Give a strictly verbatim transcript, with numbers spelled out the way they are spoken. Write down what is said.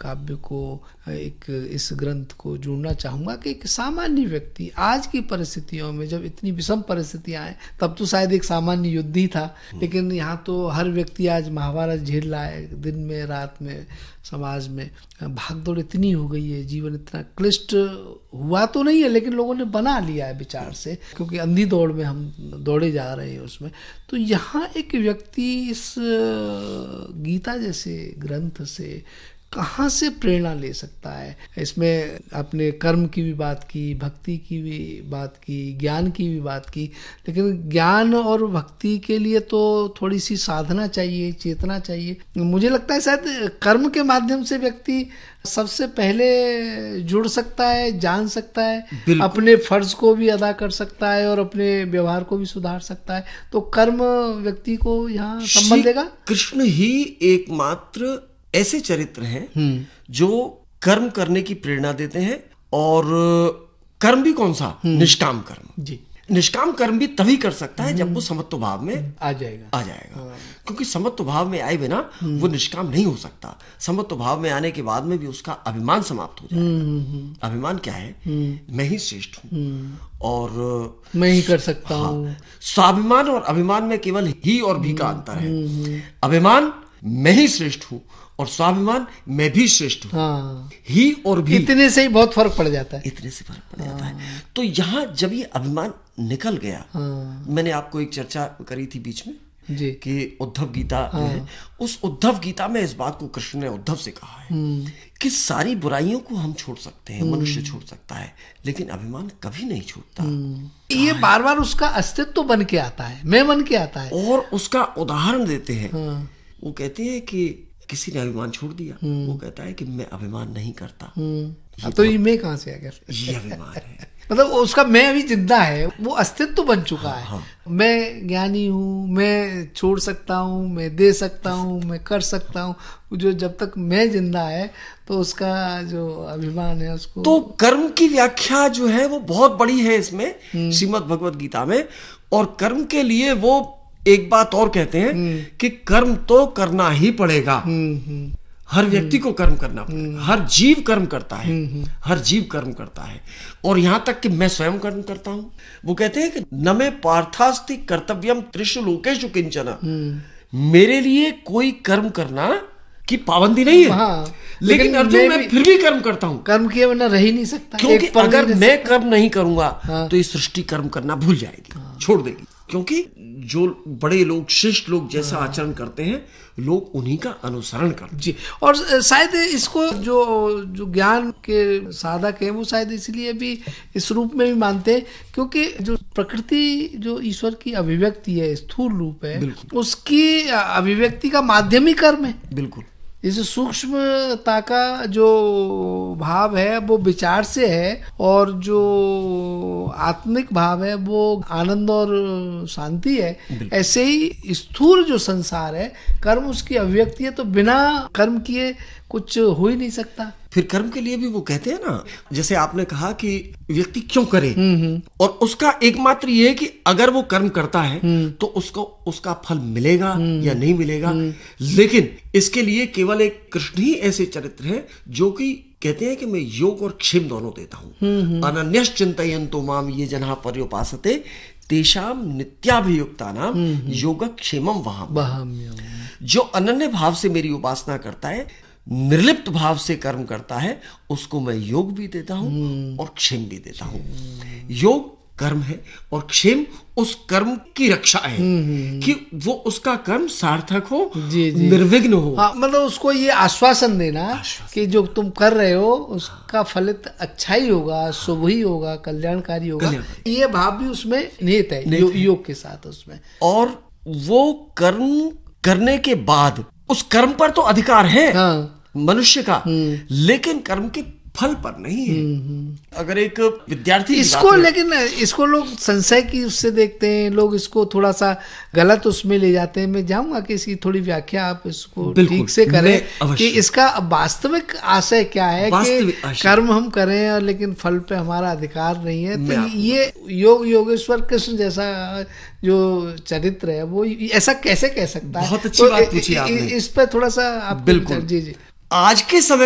काव्य को, एक इस ग्रंथ को जोड़ना चाहूँगा कि एक सामान्य व्यक्ति आज की परिस्थितियों में, जब इतनी विषम परिस्थितियाँ हैं, तब तो शायद एक सामान्य युद्ध ही था, लेकिन यहाँ तो हर व्यक्ति आज महाभारत झेल रहा है, दिन में रात में। समाज में भागदौड़ इतनी हो गई है, जीवन इतना क्लिष्ट हुआ तो नहीं है, लेकिन लोगों ने बना लिया है विचार से, क्योंकि अंधी दौड़ में हम दौड़े जा रहे हैं उसमें। तो यहाँ एक व्यक्ति इस गीता जैसे ग्रंथ से कहाँ से प्रेरणा ले सकता है? इसमें आपने कर्म की भी बात की, भक्ति की भी बात की, ज्ञान की भी बात की, लेकिन ज्ञान और भक्ति के लिए तो थोड़ी सी साधना चाहिए, चेतना चाहिए। मुझे लगता है शायद कर्म के माध्यम से व्यक्ति सबसे पहले जुड़ सकता है, जान सकता है, अपने फर्ज को भी अदा कर सकता है और अपने व्यवहार को भी सुधार सकता है। तो कर्म व्यक्ति को यहाँ संबल देगा। कृष्ण ही एकमात्र ऐसे चरित्र हैं जो कर्म करने की प्रेरणा देते हैं। और कर्म भी कौन सा? निष्काम कर्म। जी, निष्काम कर्म भी तभी कर सकता है जब वो समत्व भाव में आ जाएगा आ जाएगा हाँ। क्योंकि समत्व भाव में आए बिना वो निष्काम नहीं हो सकता। समत्व भाव में आने के बाद में भी उसका अभिमान समाप्त हो जाएगा। अभिमान क्या है? मैं ही श्रेष्ठ हूँ और मैं ही कर सकता हाँ, हूँ। स्वाभिमान और अभिमान में केवल ही और भी का अंतर है। अभिमान मैं ही श्रेष्ठ हूँ और स्वाभिमान मैं भी श्रेष्ठ हूँ। हाँ। ही और भी, इतने से ही बहुत फर्क पड़ जाता है। इतने से फर्क पड़ जाता है। तो यहाँ जब ये अभिमान निकल गया, हाँ। मैंने आपको एक चर्चा करी थी बीच में जी कि उद्धव गीता है, उस उद्धव गीता में इस बात को कृष्ण ने उद्धव से कहा है कि सारी बुराइयों को हम छोड़ सकते हैं, मनुष्य छोड़ सकता है, लेकिन अभिमान कभी नहीं छूटता। ये बार बार उसका अस्तित्व बन के आता है, मैं बन के आता है। और उसका उदाहरण देते हैं। वो कहते हैं कि किसी ने अभिमान छोड़ दिया, वो कहता है कि मैं अभिमान नहीं करता। ये तो ये मैं कहाँ से आ गया? ये अभिमान है। मतलब उसका मैं अभी जिंदा है, वो अस्तित्व बन चुका है। हाँ। मैं ज्ञानी हूँ, मैं छोड़ सकता हूँ, मैं दे सकता हूँ, मैं कर सकता हूँ। जो जब तक मैं जिंदा है तो उसका जो अभिमान है उसको। तो कर्म की व्याख्या जो है वो बहुत बड़ी है इसमें श्रीमद् भगवत गीता में। और कर्म के लिए वो एक बात और कहते हैं कि कर्म तो करना ही पड़ेगा। हर व्यक्ति को कर्म करना पड़ेगा। हर जीव कर्म करता है, हर जीव कर्म करता है। और यहां तक कि मैं स्वयं कर्म करता हूं। वो कहते हैं कि न मे पार्थास्ति कर्तव्यम त्रिषु लोकेषु किंचन। मेरे लिए कोई कर्म करना की पाबंदी नहीं है। हाँ, लेकिन, लेकिन अर्जुन मैं फिर भी कर्म करता हूँ। कर्म किए बिना रह ही नहीं सकता। क्योंकि अगर मैं कर्म नहीं करूंगा हाँ। तो ये सृष्टि कर्म करना भूल जाएगी, हाँ। छोड़ देगी। क्योंकि जो बड़े लोग, श्रेष्ठ लोग जैसा हाँ। आचरण करते हैं, लोग उन्हीं का अनुसरण करते हैं। जी। और शायद इसको जो जो ज्ञान के साधक हैं वो शायद इसलिए भी इस रूप में भी मानते हैं क्योंकि जो प्रकृति, जो ईश्वर की अभिव्यक्ति है, स्थूल रूप है, उसकी अभिव्यक्ति का माध्यम ही कर्म है। बिल्कुल। इस सूक्ष्मता का जो भाव है वो विचार से है, और जो आत्मिक भाव है वो आनंद और शांति है। ऐसे ही स्थूल जो संसार है, कर्म उसकी अभिव्यक्ति है। तो बिना कर्म किए कुछ हो ही नहीं सकता। फिर कर्म के लिए भी वो कहते हैं ना, जैसे आपने कहा कि व्यक्ति क्यों करे, और उसका एकमात्र ये है कि अगर वो कर्म करता है तो उसको उसका फल मिलेगा या नहीं मिलेगा। लेकिन इसके लिए केवल एक कृष्ण ही ऐसे चरित्र हैं जो कि कहते हैं कि मैं योग और क्षेम दोनों देता हूं। अनन्यश्च चिंतयन्तो माम ये जनाः पर्युपासते तेषाम नित्याभियुक्तानाम योगक्षेमम वहाम्यहम्। जो अनन्य भाव से मेरी उपासना करता है, निर्लिप्त भाव से कर्म करता है, उसको मैं योग भी देता हूं और क्षेम भी देता हूं। योग कर्म है और क्षेम उस कर्म की रक्षा है कि वो उसका कर्म सार्थक हो, जी, जी। निर्विघ्न हो। हाँ, मतलब उसको ये आश्वासन देना आश्वासन। कि जो तुम कर रहे हो उसका फलित अच्छा ही होगा, शुभ ही होगा, कल्याणकारी होगा। ये भाव भी उसमें निहित है, यो, योग के साथ उसमें। और वो कर्म करने के बाद उस कर्म पर तो अधिकार है हाँ। मनुष्य का, लेकिन कर्म के फल पर नहीं है। अगर एक विद्यार्थी इसको, लेकिन इसको लोग संशय की उससे देखते हैं, लोग इसको थोड़ा सा गलत उसमें ले जाते हैं। मैं चाहूंगा कि इसकी थोड़ी व्याख्या आप इसको ठीक से करें कि इसका वास्तविक आशय क्या है कि कर्म हम करें और लेकिन फल पे हमारा अधिकार नहीं है। तो ये योग योगेश्वर कृष्ण जैसा जो चरित्र है वो ऐसा कैसे कह सकता है? बहुत अच्छी बात पूछी आपने। इस पे थोड़ा सा आप बिल्कुल। जी जी आज के समय